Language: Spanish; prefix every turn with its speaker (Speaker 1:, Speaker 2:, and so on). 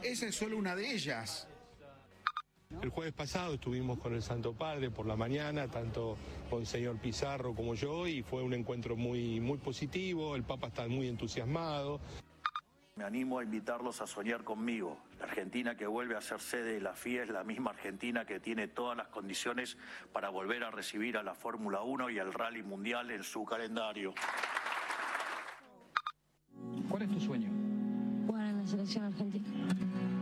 Speaker 1: esa es solo una de ellas.
Speaker 2: El jueves pasado estuvimos con el Santo Padre por la mañana, tanto con el señor Pizarro como yo, y fue un encuentro muy positivo. El Papa está muy entusiasmado.
Speaker 3: Me animo a invitarlos a soñar conmigo. La Argentina que vuelve a ser sede de la FIA es la misma Argentina que tiene todas las condiciones para volver a recibir a la Fórmula 1 y al Rally Mundial en su calendario.
Speaker 4: ¿Cuál es tu sueño?
Speaker 5: Jugar en la selección argentina.